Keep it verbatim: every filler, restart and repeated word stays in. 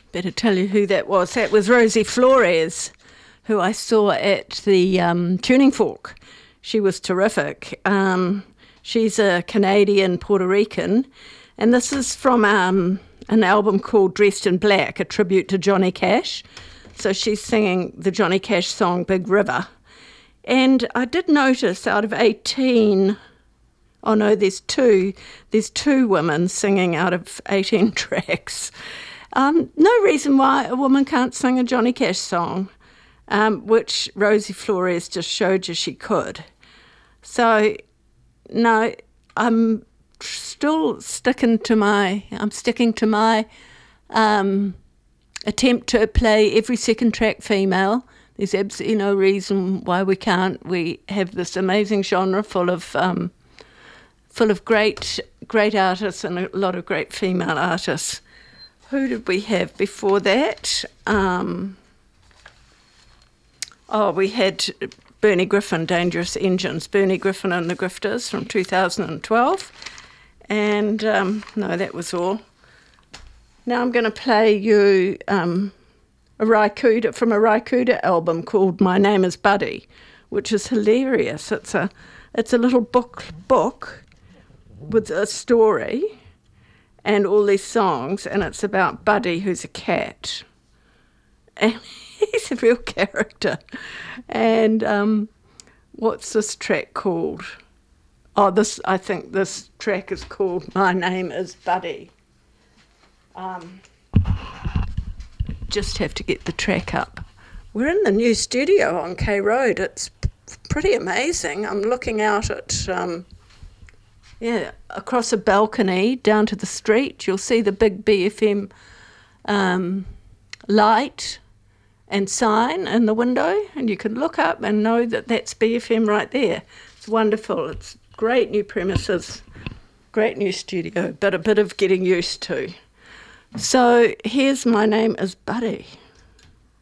better tell you who that was. That was Rosie Flores, who I saw at the um, Tuning Fork. She was terrific. Um, she's a Canadian Puerto Rican, and this is from um, an album called Dressed in Black, a tribute to Johnny Cash. So she's singing the Johnny Cash song Big River. And I did notice out of eighteen, oh no, there's two, there's two women singing out of eighteen tracks. Um, no reason why a woman can't sing a Johnny Cash song, um, which Rosie Flores just showed you she could. So, no, I'm still sticking to my, I'm sticking to my um, attempt to play every second track female. There's absolutely no reason why we can't. We have this amazing genre full of um, full of great great artists and a lot of great female artists. Who did we have before that? Um, oh, we had Bernie Griffin, Dangerous Engines, Bernie Griffin and the Grifters from two thousand twelve. And um, no, that was all. Now I'm going to play you um, a Ry Cooder, from a Ry Cooder album called My Name is Buddy, which is hilarious. It's a it's a little book book with a story and all these songs, and it's about Buddy, who's a cat. And he's a real character. And um, what's this track called? Oh, this I think this track is called My Name is Buddy. Um, just have to get the track up. We're in the new studio on K Road. It's p- pretty amazing. I'm looking out at, um, yeah, across a balcony down to the street. You'll see the big B F M um, light and sign in the window, and you can look up and know that that's B F M right there. It's wonderful. It's great new premises, great new studio, but a bit of getting used to. So here's My Name is Buddy.